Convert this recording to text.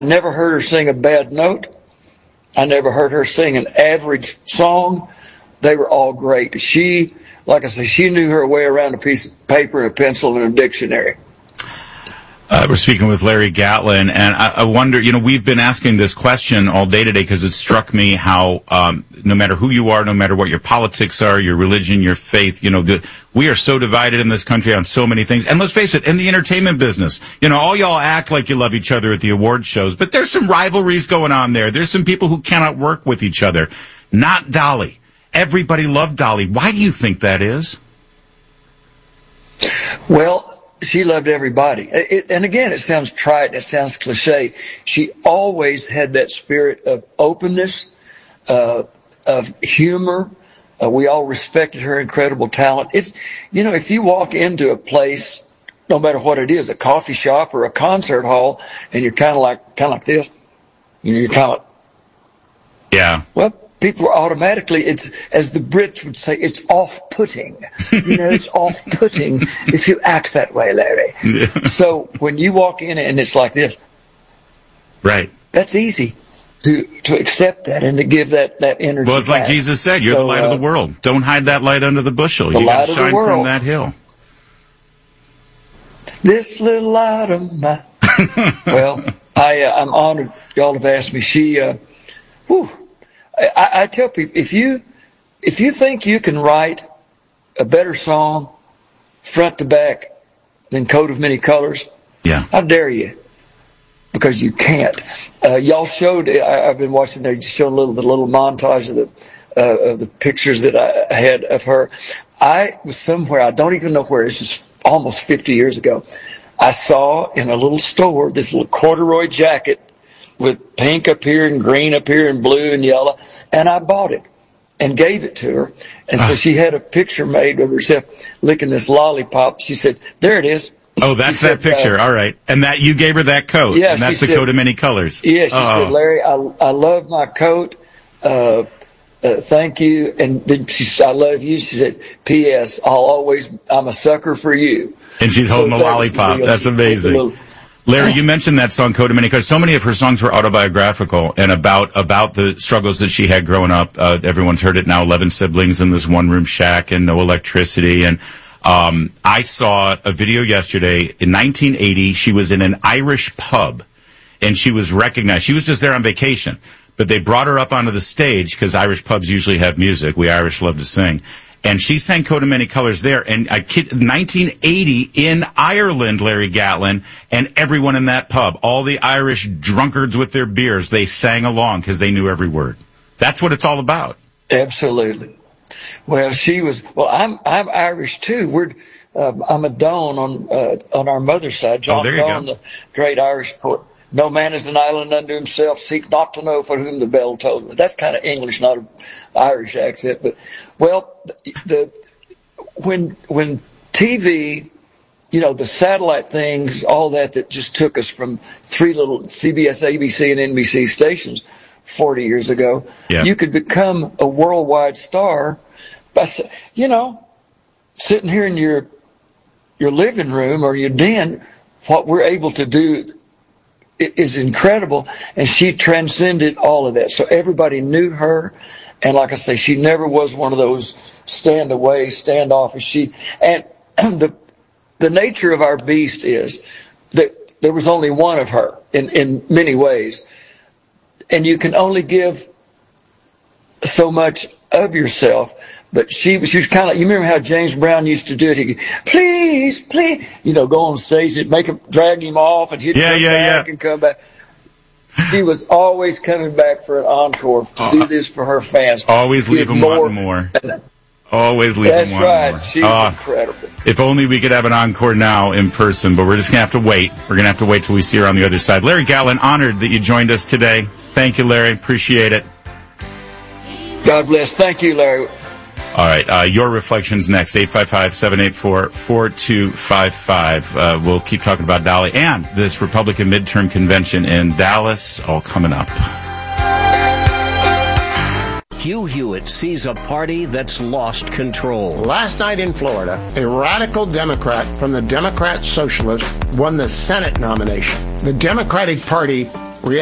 never heard her sing a bad note. I never heard her sing an average song. They were all great. She, like I said, she knew her way around a piece of paper, a pencil, and a dictionary. We're speaking with Larry Gatlin, and I wonder, we've been asking this question all day today because it struck me how no matter who you are, no matter what your politics are, your religion, your faith, we are so divided in this country on so many things. And let's face it, in the entertainment business, all y'all act like you love each other at the award shows, but there's some rivalries going on there. There's some people who cannot work with each other. Not Dolly. Everybody loved Dolly. Why do you think that is? Well, she loved everybody. And again, it sounds trite, it sounds cliche. She always had that spirit of openness, of humor. We all respected her incredible talent. It's, if you walk into a place, no matter what it is, a coffee shop or a concert hall, and you're kind of like this, you're kind of like, yeah. Well, people are automatically, it's, as the Brits would say, it's off-putting. It's off-putting if you act that way, Larry. Yeah. So when you walk in and it's like this, right? That's easy to accept that and to give that energy. Well, it's like Jesus said, you're the light of the world. Don't hide that light under the bushel. You got to shine from that hill. This little light of mine. Well, I'm honored y'all have asked me. I tell people, if you think you can write a better song front to back than Coat of Many Colors, yeah, how dare you? Because you can't. Y'all showed. I've been watching there, just showing the little montage of the pictures that I had of her. I was somewhere, I don't even know where. It's just almost 50 years ago. I saw in a little store this little corduroy jacket with pink up here and green up here and blue and yellow, and I bought it and gave it to her. And so she had a picture made of herself licking this lollipop. She said, "There it is." Oh, that's that picture. All right. And that you gave her that coat. Yeah, and that's the coat of many colors. Yeah, she said, "Larry, I love my coat. Thank you." And then she said, "I love you." She said, "P.S. I'm a sucker for you." And she's holding a lollipop. That's amazing. Larry, you mentioned that song, Coat of Many Colors. So many of her songs were autobiographical and about the struggles that she had growing up. Everyone's heard it now, 11 siblings in this one-room shack and no electricity. And I saw a video yesterday. In 1980, she was in an Irish pub, and she was recognized. She was just there on vacation, but they brought her up onto the stage because Irish pubs usually have music. We Irish love to sing. And she sang Coat of Many Colors there. And 1980 in Ireland, Larry Gatlin, and everyone in that pub, all the Irish drunkards with their beers, they sang along because they knew every word. That's what it's all about. Absolutely. Well, I'm Irish too. I'm a Doan on our mother's side. John Doan, the great Irish poet. No man is an island unto himself. Seek not to know for whom the bell tolls. That's kind of English, not an Irish accent. But when TV, the satellite things, all that just took us from three little CBS, ABC, and NBC stations 40 years ago. Yeah. You could become a worldwide star by, sitting here in your living room or your den. What we're able to do is incredible, and she transcended all of that. So everybody knew her, and like I say, she never was one of those stand away, standoffish. And the nature of our beast is that there was only one of her in many ways, and you can only give so much of yourself. But she was kind of, you remember how James Brown used to do it? He'd go, please, go on stage and drag him off, and he'd come back and come back. She was always coming back for an encore to do this for her fans. Always leave them wanting more. Always leave them wanting more. That's right. She's incredible. If only we could have an encore now in person, but we're just going to have to wait. We're going to have to wait till we see her on the other side. Larry Gatlin, honored that you joined us today. Thank you, Larry. Appreciate it. God bless. Thank you, Larry. All right, your reflections next, 855-784-4255. We'll keep talking about Dolly and this Republican midterm convention in Dallas, all coming up. Hugh Hewitt sees a party that's lost control. Last night in Florida, a radical Democrat from the Democrat Socialists won the Senate nomination. The Democratic Party